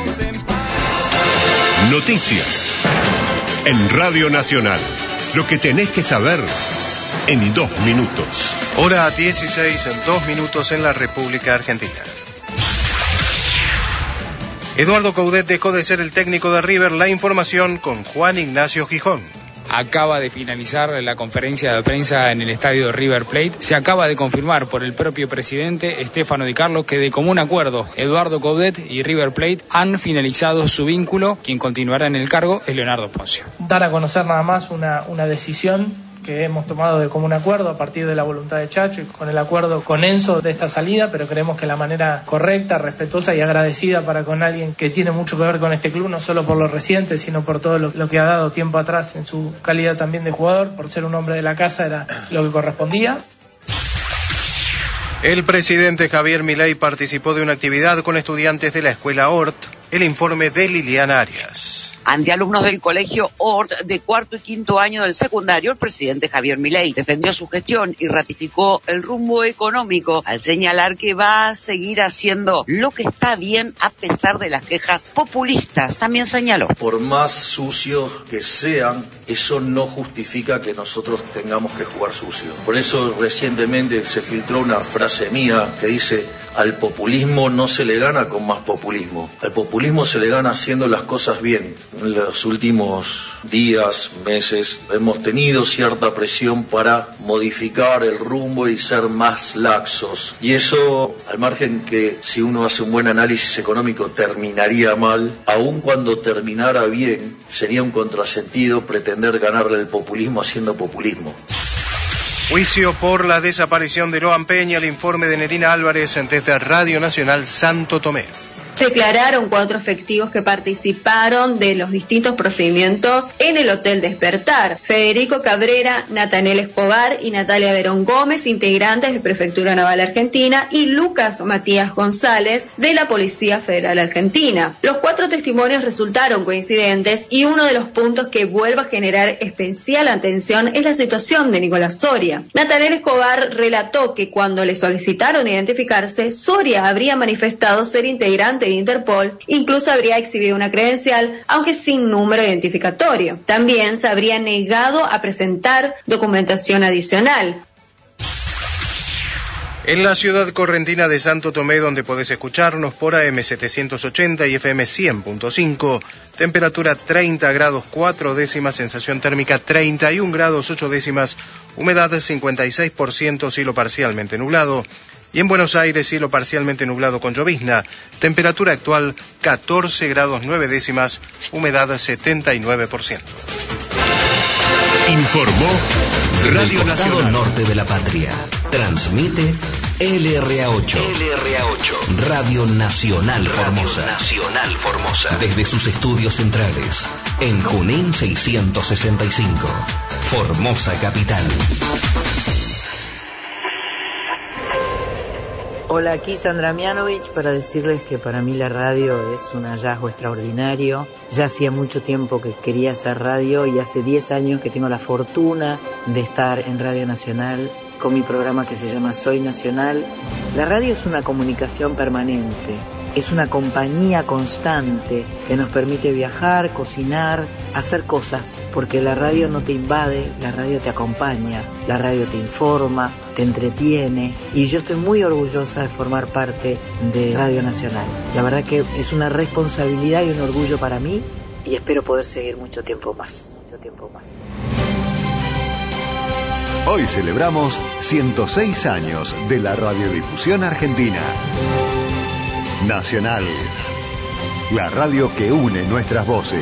Noticias en Radio Nacional. Lo que tenés que saber en 2 minutos. Hora 16, en 2 minutos en la República Argentina. Eduardo Coudet dejó de ser el técnico de River. La información con Juan Ignacio Gijón. Acaba de finalizar la conferencia de prensa en el estadio de River Plate. Se acaba de confirmar por el propio presidente Stefano Di Carlo que de común acuerdo Eduardo Coudet y River Plate han finalizado su vínculo. Quien continuará en el cargo es Leonardo Poncio. Dar a conocer nada más una decisión que hemos tomado de común acuerdo a partir de la voluntad de Chacho y con el acuerdo con Enzo de esta salida, pero creemos que la manera correcta, respetuosa y agradecida para con alguien que tiene mucho que ver con este club, no solo por lo reciente, sino por todo lo que ha dado tiempo atrás en su calidad también de jugador, por ser un hombre de la casa, era lo que correspondía. El presidente Javier Milei participó de una actividad con estudiantes de la escuela Hort. El informe de Liliana Arias. Ante alumnos del colegio Hort de cuarto y quinto año del secundario, el presidente Javier Milei defendió su gestión y ratificó el rumbo económico al señalar que va a seguir haciendo lo que está bien a pesar de las quejas populistas. También señaló: por más sucios que sean, eso no justifica que nosotros tengamos que jugar sucio. Por eso recientemente se filtró una frase mía que dice: al populismo no se le gana con más populismo. Al populismo se le gana haciendo las cosas bien. En los últimos días, meses, hemos tenido cierta presión para modificar el rumbo y ser más laxos. Y eso, al margen que si uno hace un buen análisis económico terminaría mal, aun cuando terminara bien, sería un contrasentido pretender ganarle el populismo haciendo populismo. Juicio por la desaparición de Loan Peña. El informe de Nerina Álvarez desde Radio Nacional Santo Tomé. Declararon 4 efectivos que participaron de los distintos procedimientos en el Hotel Despertar: Federico Cabrera, Natanel Escobar y Natalia Verón Gómez, integrantes de Prefectura Naval Argentina, y Lucas Matías González, de la Policía Federal Argentina. Los 4 testimonios resultaron coincidentes y uno de los puntos que vuelve a generar especial atención es la situación de Nicolás Soria. Natanel Escobar relató que cuando le solicitaron identificarse, Soria habría manifestado ser integrante de Interpol, incluso habría exhibido una credencial, aunque sin número identificatorio. También se habría negado a presentar documentación adicional. En la ciudad correntina de Santo Tomé, donde podés escucharnos por AM 780 y FM 100.5, temperatura 30 grados 4 décimas, sensación térmica 31 grados 8 décimas, humedad 56%, cielo parcialmente nublado. Y en Buenos Aires, cielo parcialmente nublado con llovizna, temperatura actual 14 grados 9 décimas, humedad 79%. Informó Radio Nacional. Norte de la patria. Transmite LRA8. Radio Nacional Formosa. Desde sus estudios centrales, en Junín 665. Formosa Capital. Hola, aquí Sandra Mianovich para decirles que para mí la radio es un hallazgo extraordinario. Ya hacía mucho tiempo que quería hacer radio y hace 10 años que tengo la fortuna de estar en Radio Nacional con mi programa que se llama Soy Nacional. La radio es una comunicación permanente, es una compañía constante que nos permite viajar, cocinar, hacer cosas, porque la radio no te invade, la radio te acompaña, la radio te informa, te entretiene, y yo estoy muy orgullosa de formar parte de Radio Nacional. La verdad que es una responsabilidad y un orgullo para mí, y espero poder seguir mucho tiempo más. Hoy celebramos 106 años de la radiodifusión argentina. Nacional, la radio que une nuestras voces.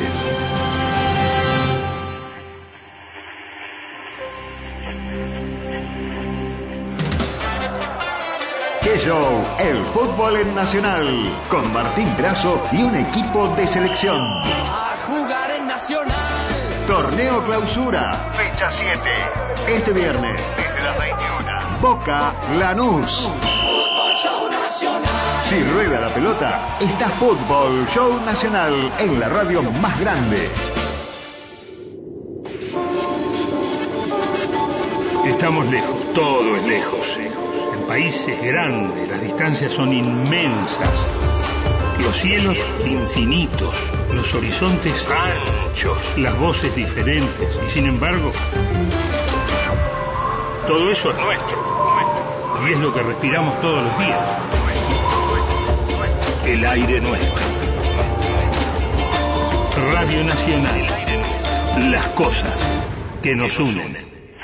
¡Qué show! El fútbol en Nacional, con Martín Grasso y un equipo de selección. A jugar en Nacional. Torneo Clausura, fecha 7. Este viernes, desde las 21. Boca Lanús. Fútbol Show Nacional. Si rueda la pelota, está Fútbol Show Nacional en la radio más grande. Estamos lejos, todo es lejos. El país es grande, las distancias son inmensas. Los cielos infinitos, los horizontes anchos, las voces diferentes. Y sin embargo, todo eso es nuestro. Y es lo que respiramos todos los días. El aire nuestro. Radio Nacional. Las cosas que nos unen.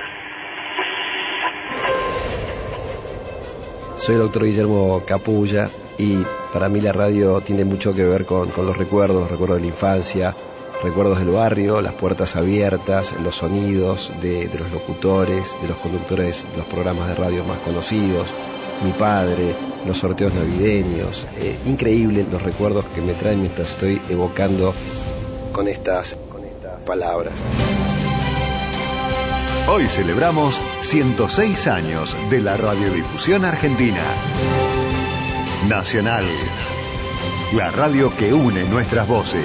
Soy el doctor Guillermo Capulla y para mí la radio tiene mucho que ver con los recuerdos de la infancia, recuerdos del barrio, las puertas abiertas, los sonidos de los locutores, de los conductores de los programas de radio más conocidos, mi padre, los sorteos navideños. Increíble los recuerdos que me traen mientras estoy evocando con estas palabras. Hoy celebramos 106 años de la radiodifusión argentina. Nacional, la radio que une nuestras voces.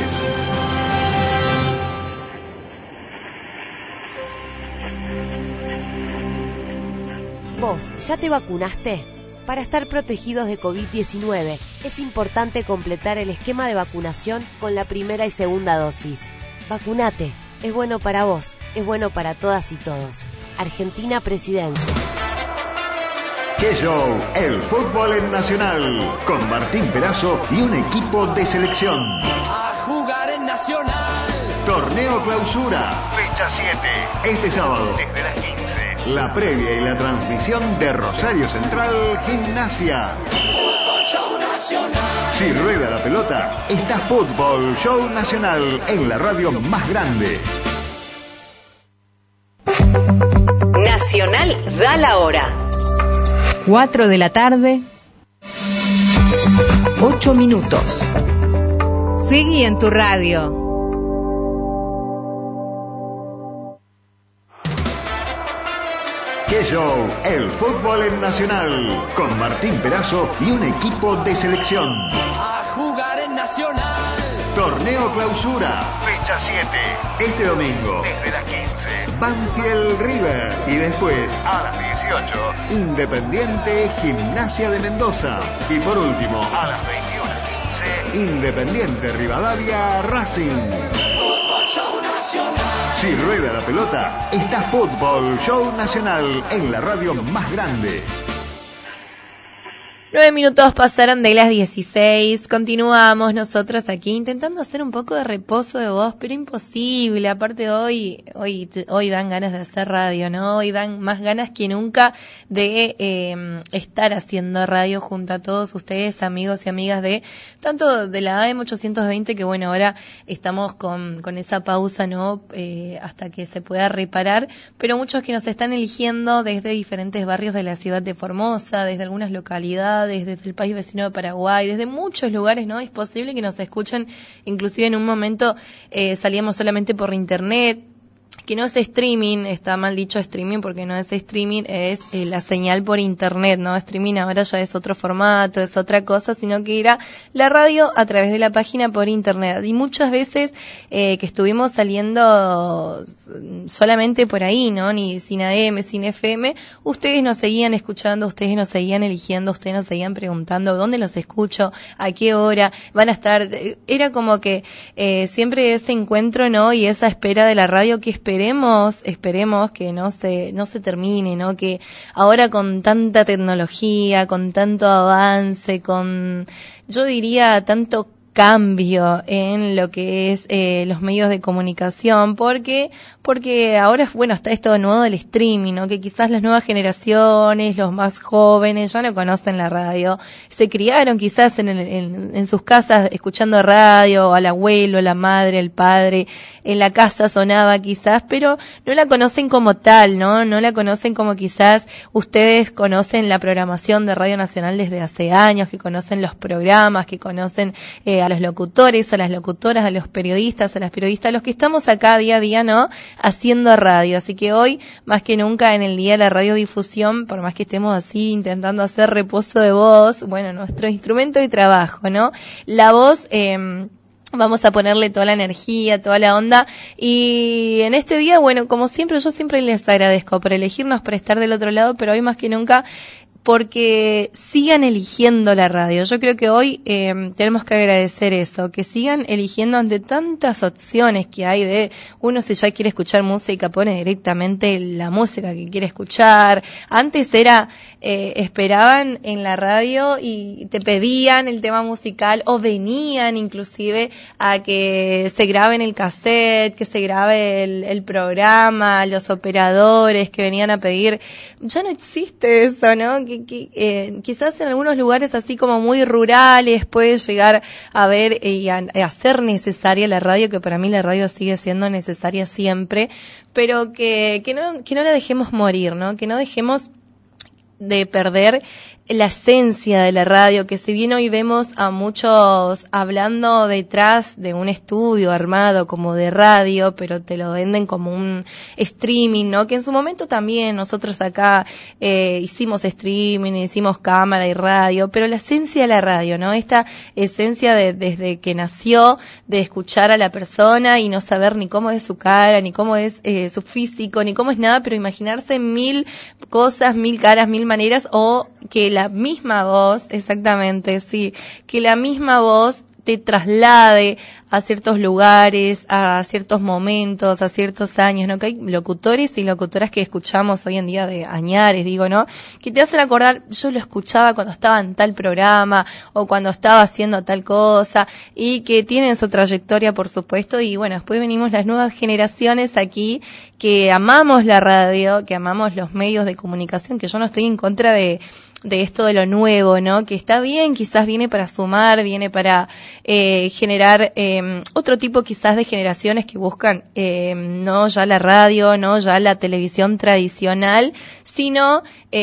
¿Vos ya te vacunaste? Para estar protegidos de COVID-19 es importante completar el esquema de vacunación con la primera y segunda dosis. Vacunate. Es bueno para vos, es bueno para todas y todos. Argentina Presidencia. ¡Qué show! El fútbol en Nacional, con Martín Perazo y un equipo de selección. A jugar en Nacional. Torneo Clausura, fecha 7. Este sábado, desde las 15. La previa y la transmisión de Rosario Central Gimnasia. Fútbol Show Nacional. Si rueda la pelota, está Fútbol Show Nacional en la radio más grande. Nacional da la hora. 4 de la tarde, 8 minutos. Seguí en tu radio. ¡Qué show! El fútbol en Nacional, con Martín Perazo y un equipo de selección. A jugar en Nacional. Torneo Clausura, fecha 7. Este domingo, desde las 15. Banfield River. Y después, a las 18, Independiente Gimnasia de Mendoza. Y por último, a las 21:15, Independiente Rivadavia Racing. Fútbol Show Nacional. Si rueda la pelota, está Fútbol Show Nacional en la radio más grande. 9 minutos pasaron de las 16, continuamos nosotros aquí intentando hacer un poco de reposo de voz, pero imposible. Aparte hoy dan ganas de hacer radio, ¿no? Hoy dan más ganas que nunca de estar haciendo radio junto a todos ustedes, amigos y amigas de tanto de la AM 820, que bueno, ahora estamos con esa pausa, ¿no? Hasta que se pueda reparar, pero muchos que nos están eligiendo desde diferentes barrios de la ciudad de Formosa, desde algunas localidades, desde el país vecino de Paraguay, desde muchos lugares, ¿no? Es posible que nos escuchen, inclusive en un momento salíamos solamente por internet, que no es streaming, está mal dicho streaming porque no es streaming, es la señal por internet, ¿no? Streaming ahora ya es otro formato, es otra cosa, sino que era la radio a través de la página por internet. Y muchas veces que estuvimos saliendo solamente por ahí, ¿no? Ni sin AM, sin FM, ustedes nos seguían escuchando, ustedes nos seguían eligiendo, ustedes nos seguían preguntando dónde los escucho, a qué hora van a estar. Era como que siempre ese encuentro, ¿no? Y esa espera de la radio que esperemos que no se termine, ¿no? Que ahora con tanta tecnología, con tanto avance, yo diría tanto cambio en lo que es los medios de comunicación, porque ahora, bueno, está esto nuevo del streaming, ¿no? Que quizás las nuevas generaciones, los más jóvenes, ya no conocen la radio, se criaron quizás en sus casas escuchando radio, al abuelo, la madre, el padre, en la casa sonaba quizás, pero no la conocen como tal, ¿no? No la conocen como quizás ustedes conocen la programación de Radio Nacional desde hace años, que conocen los programas, que conocen a los locutores, a las locutoras, a los periodistas, a las periodistas, los que estamos acá día a día, ¿no? Haciendo radio. Así que hoy, más que nunca en el día de la radiodifusión, por más que estemos así intentando hacer reposo de voz, bueno, nuestro instrumento de trabajo, ¿no? La voz, vamos a ponerle toda la energía, toda la onda, y en este día, bueno, como siempre, yo siempre les agradezco por elegirnos, por estar del otro lado, pero hoy más que nunca porque sigan eligiendo la radio. Yo creo que hoy tenemos que agradecer eso, que sigan eligiendo ante tantas opciones que hay de uno si ya quiere escuchar música, pone directamente la música que quiere escuchar. Antes era, esperaban en la radio y te pedían el tema musical o venían inclusive a que se grabe en el cassette, que se grabe el programa, los operadores que venían a pedir. Ya no existe eso, ¿no? Quizás en algunos lugares así como muy rurales puede llegar a ver y a ser necesaria la radio, que para mí la radio sigue siendo necesaria siempre, pero que no la dejemos morir, ¿no? Que no dejemos de perder la esencia de la radio, que si bien hoy vemos a muchos hablando detrás de un estudio armado como de radio, pero te lo venden como un streaming, ¿no? Que en su momento también nosotros acá hicimos streaming, hicimos cámara y radio, pero la esencia de la radio, ¿no? Esta esencia desde que nació, de escuchar a la persona y no saber ni cómo es su cara, ni cómo es su físico, ni cómo es nada, pero imaginarse 1000 cosas, 1000 caras, 1000 maneras, o que la misma voz, exactamente, sí, que la misma voz te traslade a ciertos lugares, a ciertos momentos, a ciertos años, ¿no? Que hay locutores y locutoras que escuchamos hoy en día de añares, digo, ¿no? Que te hacen acordar, yo lo escuchaba cuando estaba en tal programa o cuando estaba haciendo tal cosa, y que tienen su trayectoria, por supuesto, y bueno, después venimos las nuevas generaciones aquí que amamos la radio, que amamos los medios de comunicación, que yo no estoy en contra de esto de lo nuevo, ¿no? Que está bien, quizás viene para sumar, viene para generar otro tipo quizás de generaciones que buscan no ya la radio, no ya la televisión tradicional, sino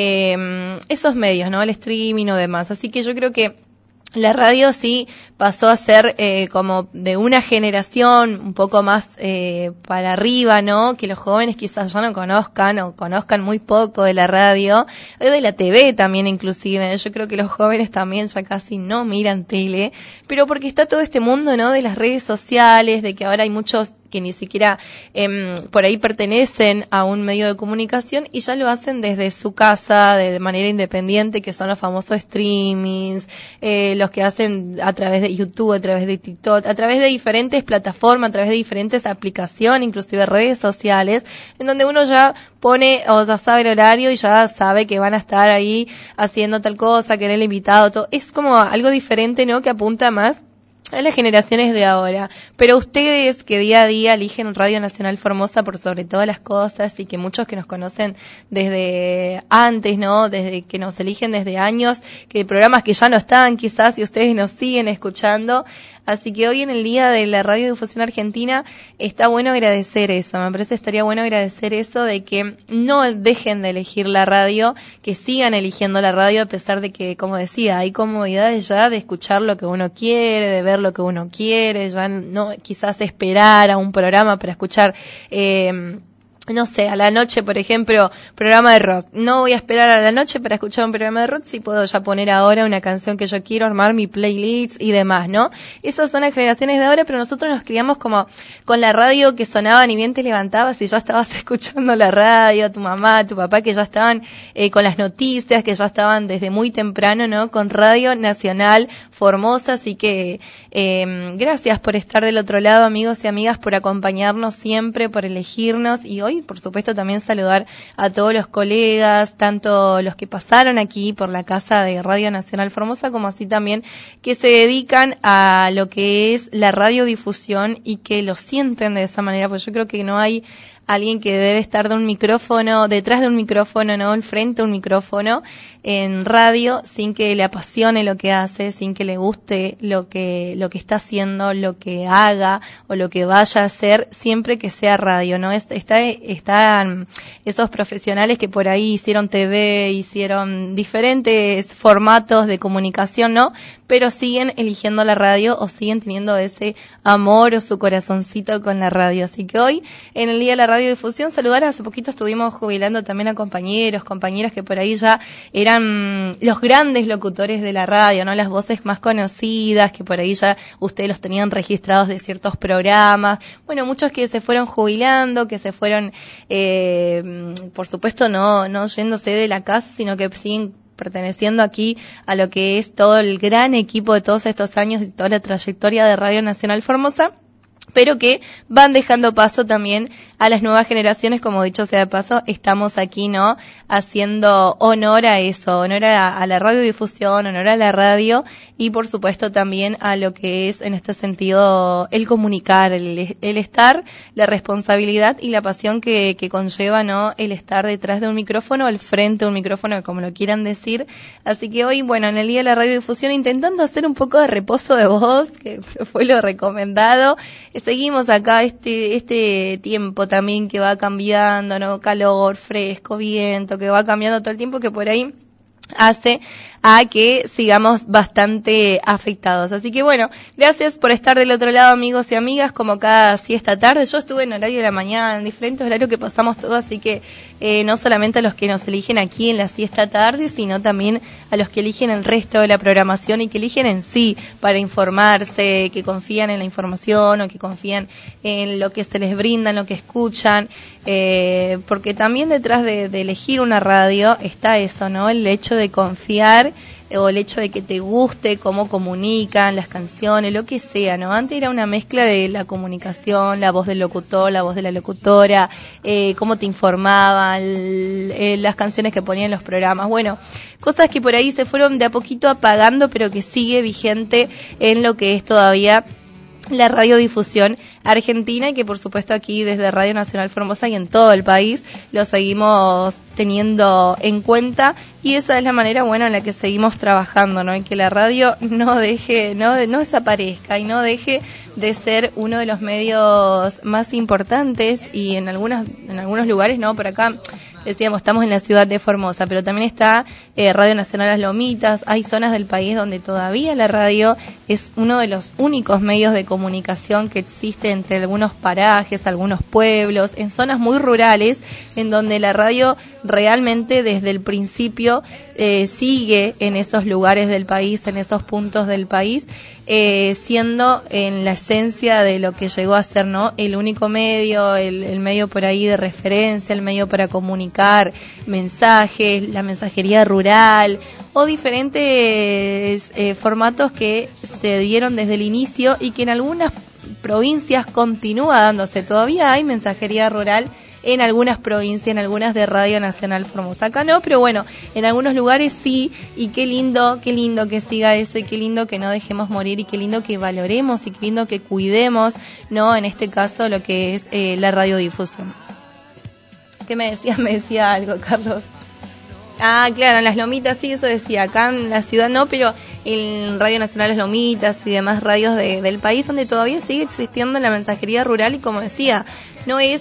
esos medios, ¿no? El streaming o demás. Así que yo creo que la radio sí pasó a ser como de una generación un poco más para arriba, ¿no? Que los jóvenes quizás ya no conozcan o conozcan muy poco de la radio, de la TV también inclusive. Yo creo que los jóvenes también ya casi no miran tele, pero porque está todo este mundo, ¿no? De las redes sociales, de que ahora hay muchos que ni siquiera por ahí pertenecen a un medio de comunicación y ya lo hacen desde su casa, de manera independiente, que son los famosos streamings, los que hacen a través de YouTube, a través de TikTok, a través de diferentes plataformas, a través de diferentes aplicaciones, inclusive redes sociales, en donde uno ya pone, o ya sabe el horario y ya sabe que van a estar ahí haciendo tal cosa, que era el invitado, todo. Es como algo diferente, ¿no? Que apunta más a las generaciones de ahora. Pero ustedes que día a día eligen Radio Nacional Formosa por sobre todas las cosas, y que muchos que nos conocen desde antes, ¿no? Desde que nos eligen desde años, que programas que ya no están quizás y ustedes nos siguen escuchando. Así que hoy en el Día de la Radiodifusión Argentina está bueno agradecer eso. Me parece que estaría bueno agradecer eso, de que no dejen de elegir la radio, que sigan eligiendo la radio a pesar de que, como decía, hay comodidades ya de escuchar lo que uno quiere, de ver lo que uno quiere, ya no quizás esperar a un programa para escuchar no sé, a la noche, por ejemplo, programa de rock. No voy a esperar a la noche para escuchar un programa de rock si puedo ya poner ahora una canción que yo quiero, armar mi playlist y demás, ¿no? Esas son las generaciones de ahora, pero nosotros nos criamos como con la radio que sonaba ni bien te levantabas y ya estabas escuchando la radio, tu mamá, tu papá, que ya estaban con las noticias, que ya estaban desde muy temprano, ¿no? Con Radio Nacional Formosa. Así que gracias por estar del otro lado, amigos y amigas, por acompañarnos siempre, por elegirnos, y hoy, por supuesto, también saludar a todos los colegas, tanto los que pasaron aquí por la casa de Radio Nacional Formosa, como así también que se dedican a lo que es la radiodifusión y que lo sienten de esa manera, porque yo creo que no hay alguien que debe estar de un micrófono, detrás de un micrófono, no enfrente a un micrófono en radio, sin que le apasione lo que hace, sin que le guste lo que está haciendo, lo que haga o lo que vaya a hacer, siempre que sea radio, ¿no? Están esos profesionales que por ahí hicieron TV, hicieron diferentes formatos de comunicación, ¿no? Pero siguen eligiendo la radio o siguen teniendo ese amor o su corazoncito con la radio. Así que hoy, en el Día de la Radiodifusión, saludar. Hace poquito estuvimos jubilando también a compañeros, compañeras que por ahí ya eran los grandes locutores de la radio, ¿no? Las voces más conocidas, que por ahí ya ustedes los tenían registrados de ciertos programas. Bueno, muchos que se fueron jubilando, que se fueron, por supuesto, no yéndose de la casa, sino que siguen perteneciendo aquí a lo que es todo el gran equipo de todos estos años y toda la trayectoria de Radio Nacional Formosa, pero que van dejando paso también a las nuevas generaciones. Como dicho sea de paso, estamos aquí, ¿no?, haciendo honor a eso, honor a la radiodifusión, honor a la radio y por supuesto también a lo que es en este sentido el comunicar, el estar, la responsabilidad y la pasión que conlleva, ¿no?, el estar detrás de un micrófono, al frente de un micrófono, como lo quieran decir. Así que hoy, bueno, en el Día de la Radiodifusión, intentando hacer un poco de reposo de voz, que fue lo recomendado. Seguimos acá este tiempo también que va cambiando, ¿no? Calor, fresco, viento, que va cambiando todo el tiempo, que por ahí hace a que sigamos bastante afectados. Así que bueno, gracias por estar del otro lado, amigos y amigas, como cada siesta tarde. Yo estuve en horario de la mañana, en diferentes horarios que pasamos todos, así que no solamente a los que nos eligen aquí en la siesta tarde, sino también a los que eligen el resto de la programación y que eligen en sí para informarse, que confían en la información o que confían en lo que se les brinda, en lo que escuchan, porque también detrás de elegir una radio está eso, ¿no? El hecho de confiar o el hecho de que te guste cómo comunican las canciones, lo que sea, ¿no? Antes era una mezcla de la comunicación, la voz del locutor, la voz de la locutora, cómo te informaban, las canciones que ponían en los programas. Bueno, cosas que por ahí se fueron de a poquito apagando, pero que sigue vigente en lo que es todavía la radiodifusión argentina y que por supuesto aquí desde Radio Nacional Formosa y en todo el país lo seguimos teniendo en cuenta y esa es la manera buena en la que seguimos trabajando, ¿no? En que la radio no desaparezca y no deje de ser uno de los medios más importantes y en algunos lugares, ¿no? Por acá decíamos, estamos en la ciudad de Formosa, pero también está Radio Nacional Las Lomitas. Hay zonas del país donde todavía la radio es uno de los únicos medios de comunicación que existe entre algunos parajes, algunos pueblos, en zonas muy rurales, en donde la radio realmente desde el principio sigue en esos lugares del país, en esos puntos del país, siendo en la esencia de lo que llegó a ser, ¿no? El único medio, el medio por ahí de referencia, el medio para comunicar mensajes, la mensajería rural o diferentes formatos que se dieron desde el inicio y que en algunas provincias continúa dándose. Todavía hay mensajería rural en algunas provincias, en algunas de Radio Nacional Formosa. Acá no, pero bueno, en algunos lugares sí, y qué lindo que siga eso, y qué lindo que no dejemos morir, y qué lindo que valoremos, y qué lindo que cuidemos, ¿no? En este caso, lo que es la radiodifusión. ¿Qué me decía? Me decía algo, Carlos. Ah, claro, en Las Lomitas, sí, eso decía. Acá en la ciudad no, pero en Radio Nacional Las Lomitas y demás radios del país donde todavía sigue existiendo la mensajería rural y como decía, no es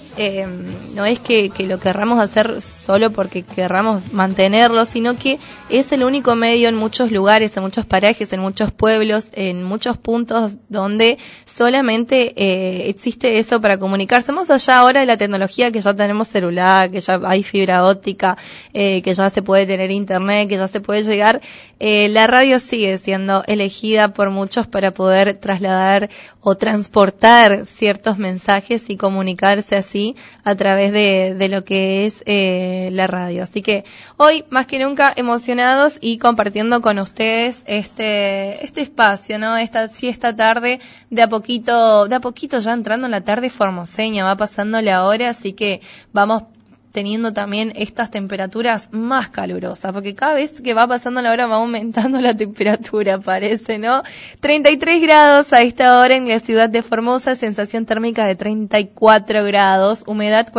que lo querramos hacer solo porque querramos mantenerlo, sino que es el único medio en muchos lugares, en muchos parajes, en muchos pueblos, en muchos puntos donde solamente existe eso para comunicarse. Más allá ahora de la tecnología, que ya tenemos celular, que ya hay fibra óptica, que ya se puede tener internet, que ya se puede llegar, la radio sigue siendo elegida por muchos para poder trasladar o transportar ciertos mensajes y comunicarse así a través de lo que es la radio. Así que hoy más que nunca emocionados y compartiendo con ustedes este espacio, ¿no? Esta tarde de a poquito ya entrando en la tarde formoseña, va pasando la hora, así que vamos teniendo también estas temperaturas más calurosas, porque cada vez que va pasando la hora va aumentando la temperatura, parece, ¿no? 33 grados a esta hora en la ciudad de Formosa, sensación térmica de 34 grados, humedad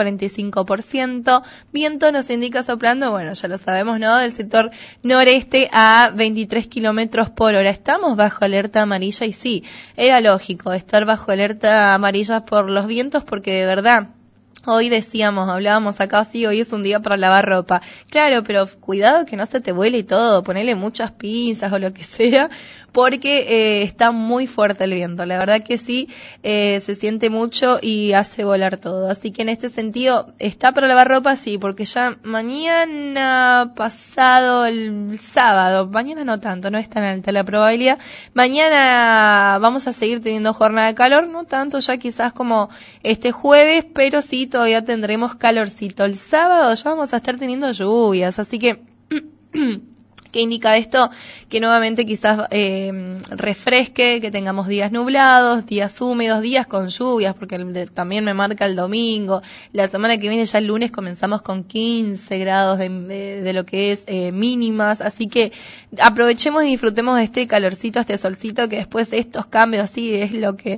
45%, viento nos indica soplando, bueno, ya lo sabemos, ¿no? Del sector noreste a 23 kilómetros por hora. Estamos bajo alerta amarilla y sí, era lógico estar bajo alerta amarilla por los vientos, porque de verdad, hoy hablábamos acá, sí, hoy es un día para lavar ropa. Claro, pero cuidado que no se te vuele y todo, ponele muchas pinzas o lo que sea, porque está muy fuerte el viento. La verdad que sí, se siente mucho y hace volar todo. Así que en este sentido, ¿está para lavar ropa? Sí, porque ya mañana pasado el sábado, mañana no tanto, no es tan alta la probabilidad. Mañana vamos a seguir teniendo jornada de calor, no tanto ya quizás como este jueves, pero sí todavía tendremos calorcito. El sábado ya vamos a estar teniendo lluvias, así que ¿Qué indica esto? Que nuevamente quizás refresque, que tengamos días nublados, días húmedos, días con lluvias, porque también me marca el domingo. La semana que viene, ya el lunes, comenzamos con 15 grados de lo que es mínimas. Así que aprovechemos y disfrutemos de este calorcito, este solcito, que después de estos cambios, así es lo que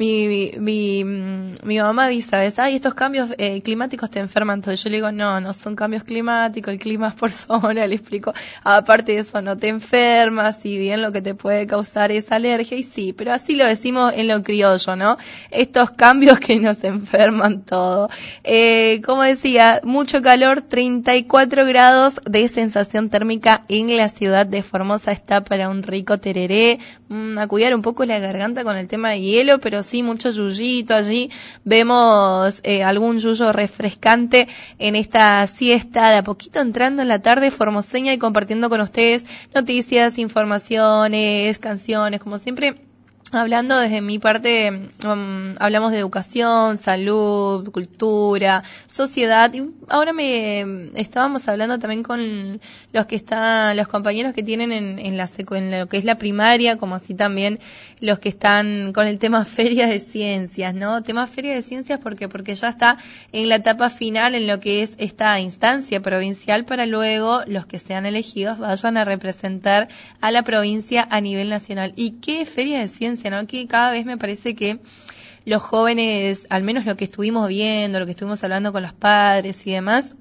mi mamá dice, ¿sabes? Ay, estos cambios climáticos te enferman. Entonces yo le digo, no son cambios climáticos, el clima es por zona, le explico. Aparte de eso, no te enfermas, si bien lo que te puede causar es alergia, y sí, pero así lo decimos en lo criollo, ¿no? Estos cambios que nos enferman todo. Como decía, mucho calor, 34 grados de sensación térmica en la ciudad de Formosa. Está para un rico tereré, a cuidar un poco la garganta con el tema de hielo, pero sí mucho yuyito allí. Vemos algún yuyo refrescante en esta siesta, de a poquito entrando en la tarde formoseña y compartiendo con ustedes noticias, informaciones, canciones, como siempre. Hablando desde mi parte, hablamos de educación, salud, cultura, sociedad, y ahora estábamos hablando también con los compañeros que tienen en lo que es la primaria, como así también los que están con el tema Feria de Ciencias, ¿no? Tema Feria de Ciencias porque ya está en la etapa final en lo que es esta instancia provincial, para luego los que sean elegidos vayan a representar a la provincia a nivel nacional. ¿Y qué Feria de Ciencias? ¿No? Que cada vez me parece que los jóvenes, al menos lo que estuvimos viendo, lo que estuvimos hablando con los padres y demás,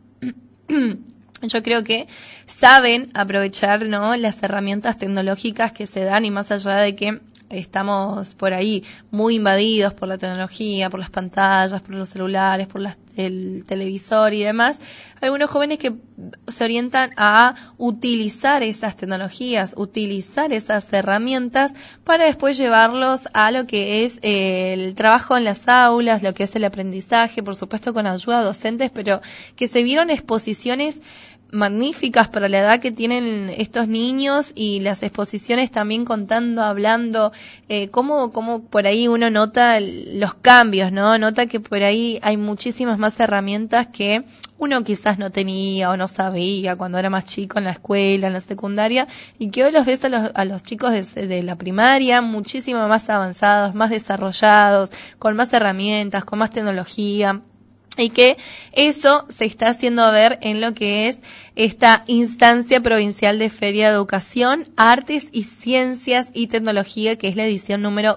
yo creo que saben aprovechar, ¿no?, las herramientas tecnológicas que se dan, y más allá de que estamos por ahí muy invadidos por la tecnología, por las pantallas, por los celulares, por el televisor y demás, algunos jóvenes que se orientan a utilizar esas tecnologías, utilizar esas herramientas para después llevarlos a lo que es el trabajo en las aulas, lo que es el aprendizaje, por supuesto con ayuda de docentes, pero que se vieron exposiciones magníficas para la edad que tienen estos niños, y las exposiciones también contando, hablando, cómo por ahí uno nota los cambios, ¿no? Nota que por ahí hay muchísimas más herramientas que uno quizás no tenía o no sabía cuando era más chico en la escuela, en la secundaria, y que hoy los ves a los chicos de la primaria muchísimo más avanzados, más desarrollados, con más herramientas, con más tecnología. Y que eso se está haciendo ver en lo que es esta instancia provincial de Feria de Educación, Artes y Ciencias y Tecnología, que es la edición número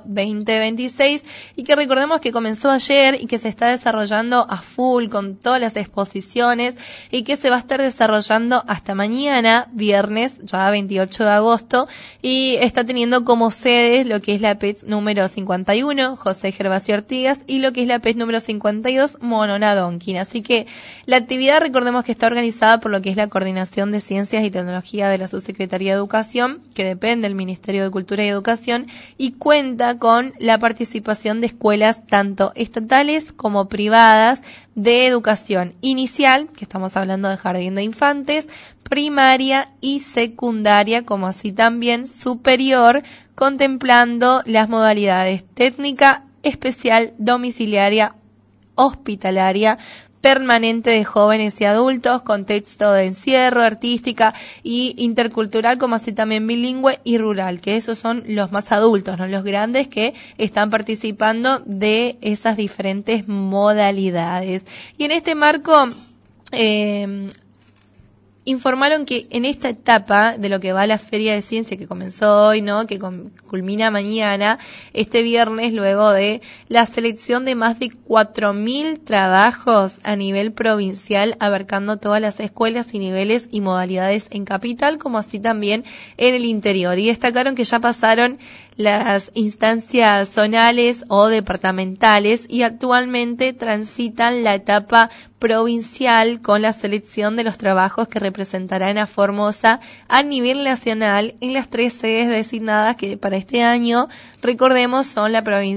2026, y que recordemos que comenzó ayer y que se está desarrollando a full con todas las exposiciones, y que se va a estar desarrollando hasta mañana, viernes, ya 28 de agosto, y está teniendo como sedes lo que es la PETS número 51, José Gervasio Artigas, y lo que es la PETS número 52, Monona Donkin. Así que la actividad, recordemos que está organizada por lo que es la Coordinación de Ciencias y Tecnología de la Subsecretaría de Educación, que depende del Ministerio de Cultura y Educación, y cuenta con la participación de escuelas tanto estatales como privadas de educación inicial, que estamos hablando de jardín de infantes, primaria y secundaria, como así también superior, contemplando las modalidades técnica, especial, domiciliaria, hospitalaria, permanente de jóvenes y adultos, contexto de encierro, artística y intercultural, como así también bilingüe y rural, que esos son los más adultos, ¿no?, los grandes que están participando de esas diferentes modalidades. Y en este marco informaron que en esta etapa de lo que va la Feria de Ciencia, que comenzó hoy, ¿no?, que culmina mañana, este viernes, luego de la selección de más de 4.000 trabajos a nivel provincial, abarcando todas las escuelas y niveles y modalidades en capital, como así también en el interior. Y destacaron que ya pasaron las instancias zonales o departamentales y actualmente transitan la etapa provincial con la selección de los trabajos que representarán a Formosa a nivel nacional en las 3 sedes designadas, que para este año, recordemos, son la provincia